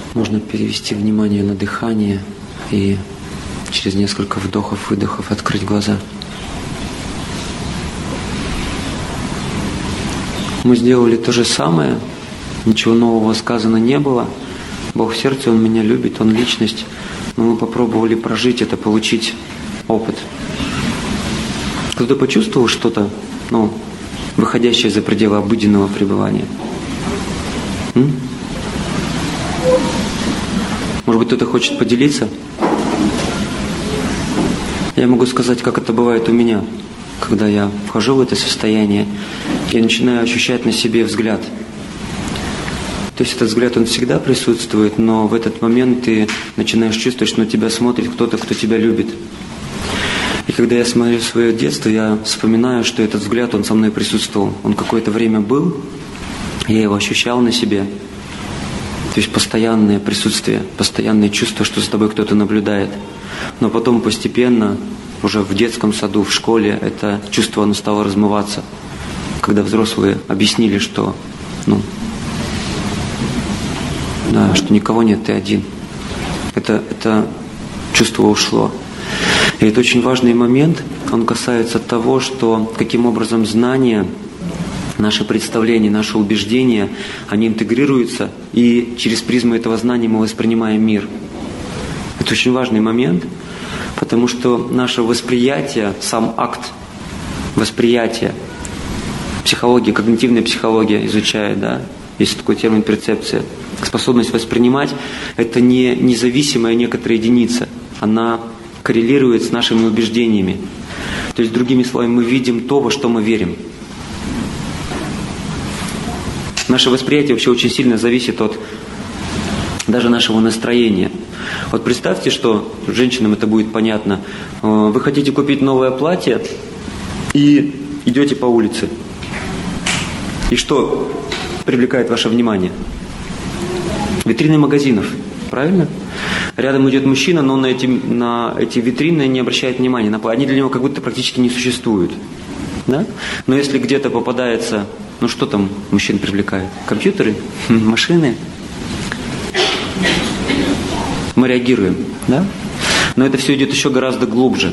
Можно перевести внимание на дыхание и через несколько вдохов-выдохов открыть глаза. Мы сделали то же самое, ничего нового сказано не было. Бог в сердце, Он меня любит, Он личность. Но мы попробовали прожить это, получить опыт. Кто-то почувствовал что-то, выходящее за пределы обыденного пребывания? Может быть, кто-то хочет поделиться? Я могу сказать, как это бывает у меня. Когда я вхожу в это состояние, я начинаю ощущать на себе взгляд. То есть этот взгляд, он всегда присутствует, но в этот момент ты начинаешь чувствовать, что на тебя смотрит кто-то, кто тебя любит. И когда я смотрю свое детство, я вспоминаю, что этот взгляд, он со мной присутствовал. Он какое-то время был, я его ощущал на себе. То есть постоянное присутствие, постоянное чувство, что за тобой кто-то наблюдает. Но потом постепенно, уже в детском саду, в школе, это чувство, оно стало размываться. Когда взрослые объяснили, что, что никого нет, ты один. Это чувство ушло. И это очень важный момент, он касается того, что каким образом знания, наши представления, наши убеждения, они интегрируются, и через призму этого знания мы воспринимаем мир. Это очень важный момент, потому что наше восприятие, сам акт восприятия, психология, когнитивная психология изучает, есть такой термин перцепция. Способность воспринимать – это не независимая некоторая единица, она коррелирует с нашими убеждениями. То есть, другими словами, мы видим то, во что мы верим. Наше восприятие вообще очень сильно зависит от даже нашего настроения. Вот представьте, что женщинам это будет понятно. Вы хотите купить новое платье и идете по улице. И что привлекает ваше внимание? Витрины магазинов, правильно? Рядом идет мужчина, но он на эти витрины не обращает внимания. Они для него как будто практически не существуют. Да? Но если где-то попадается, что там мужчин привлекает? Компьютеры, машины. Мы реагируем, да? Но это все идет еще гораздо глубже.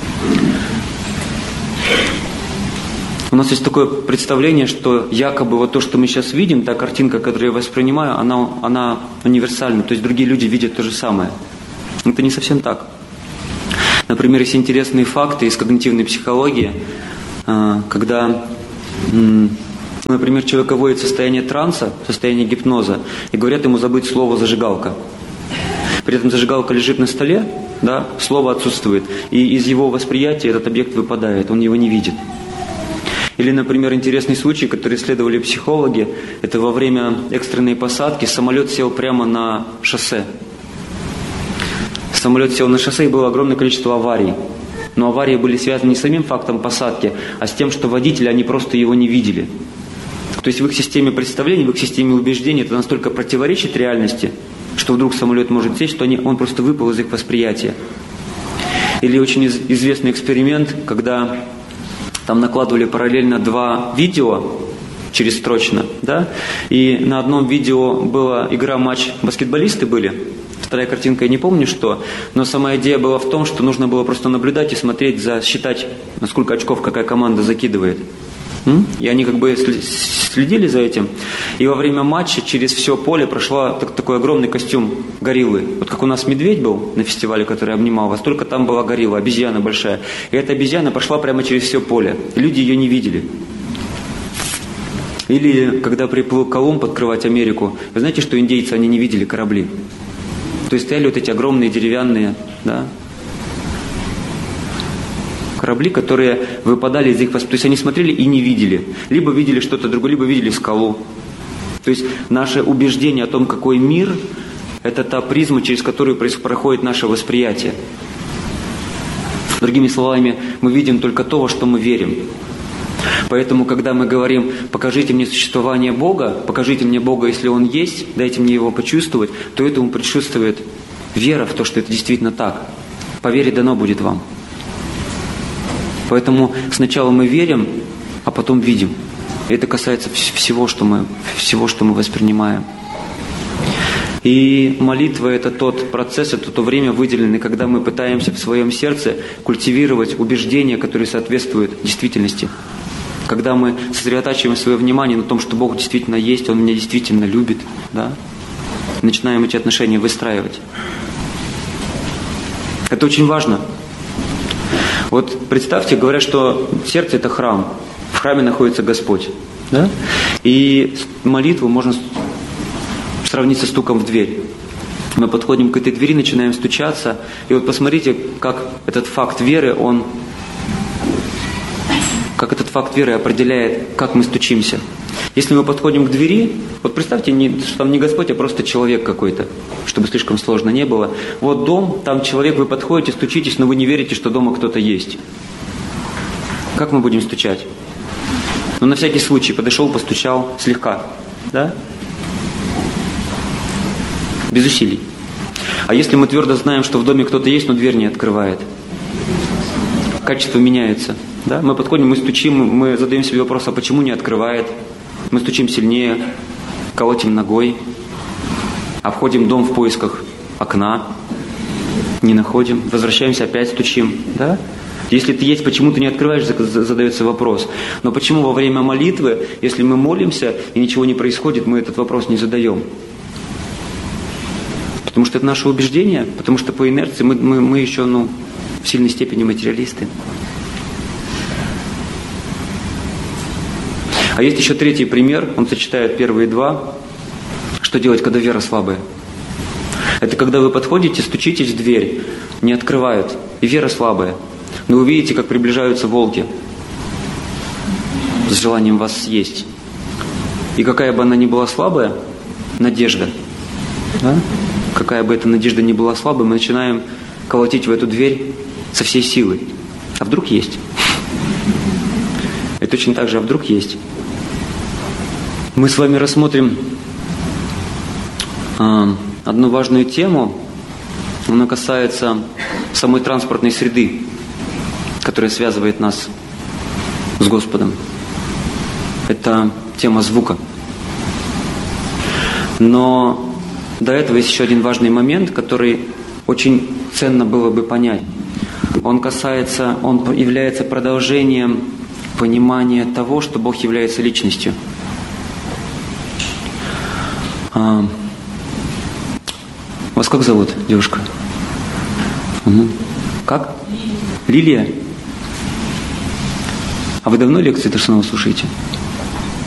У нас есть такое представление, что якобы вот то, что мы сейчас видим, та картинка, которую я воспринимаю, она универсальна. То есть другие люди видят то же самое. Это не совсем так. Например, есть интересные факты из когнитивной психологии, когда, например, человека вводят в состояние транса, в состояние гипноза, и говорят ему забыть слово «зажигалка». При этом зажигалка лежит на столе, слово отсутствует, и из его восприятия этот объект выпадает, он его не видит. Или, например, интересный случай, который исследовали психологи, это во время экстренной посадки самолет сел прямо на шоссе. Самолет сел на шоссе, и было огромное количество аварий. Но аварии были связаны не с самим фактом посадки, а с тем, что водители, они просто его не видели. То есть в их системе представлений, в их системе убеждений это настолько противоречит реальности, что вдруг самолет может сесть, что он просто выпал из их восприятия. Или очень известный эксперимент, когда там накладывали параллельно 2 видео черестрочно, и на одном видео была игра-матч, баскетболисты были, вторая картинка, я не помню что, но сама идея была в том, что нужно было просто наблюдать и смотреть, считать, насколько очков какая команда закидывает. И они как бы следили за этим. И во время матча через все поле прошла такой огромный костюм гориллы. Вот как у нас медведь был на фестивале, который обнимал вас, только там была горилла, обезьяна большая. И эта обезьяна прошла прямо через все поле. И люди ее не видели. Или когда приплыл Колумб открывать Америку, вы знаете, что индейцы, они не видели корабли. То есть стояли вот эти огромные деревянные, корабли, которые выпадали из их восприятия. То есть они смотрели и не видели. Либо видели что-то другое, либо видели скалу. То есть наше убеждение о том, какой мир, это та призма, через которую проходит наше восприятие. Другими словами, мы видим только то, во что мы верим. Поэтому, когда мы говорим, покажите мне существование Бога, покажите мне Бога, если Он есть, дайте мне Его почувствовать, то этому предшествует вера в то, что это действительно так. По вере дано будет вам. Поэтому сначала мы верим, а потом видим. И это касается всего, что мы воспринимаем. И И молитва – это тот процесс, это то время выделенное, когда мы пытаемся в своем сердце культивировать убеждения, которые соответствуют действительности. Когда мы сосредотачиваем свое внимание на том, что Бог действительно есть, Он меня действительно любит, да? Начинаем эти отношения выстраивать. Это очень важно. Вот представьте, говорят, что сердце – это храм. В храме находится Господь. Да? И молитву можно сравнить со стуком в дверь. Мы подходим к этой двери, начинаем стучаться. И вот посмотрите, как этот факт веры, определяет, как мы стучимся. Если мы подходим к двери, вот представьте, что там не Господь, а просто человек какой-то, чтобы слишком сложно не было. Вот дом, там человек, вы подходите, стучитесь, но вы не верите, что дома кто-то есть. Как мы будем стучать? Ну, на всякий случай, подошел, постучал слегка, да? Без усилий. А если мы твердо знаем, что в доме кто-то есть, но дверь не открывает? Качество меняется. Да? Мы подходим, мы стучим, мы задаем себе вопрос, а почему не открывает? Мы стучим сильнее, колотим ногой, обходим дом в поисках окна, не находим, возвращаемся, опять стучим. Да? Если ты есть, почему ты не открываешь, задается вопрос. Но почему во время молитвы, если мы молимся и ничего не происходит, мы этот вопрос не задаем? Потому что это наше убеждение, потому что по инерции мы еще в сильной степени материалисты. А есть еще третий пример, он сочетает первые два. Что делать, когда вера слабая? Это когда вы подходите, стучитесь в дверь, не открывают, и вера слабая. Но вы видите, как приближаются волки с желанием вас съесть. И какая бы она ни была слабая, надежда, да? Какая бы эта надежда ни была слабой, мы начинаем колотить в эту дверь со всей силы. А вдруг есть? И точно так же, а вдруг есть? Мы с вами рассмотрим одну важную тему. Она касается самой транспортной среды, которая связывает нас с Господом. Это тема звука. Но до этого есть еще один важный момент, который очень ценно было бы понять. Он является продолжением понимания того, что Бог является личностью. Вас как зовут, девушка? Угу. Как? Лилия. А вы давно лекции Тарсунова слушаете?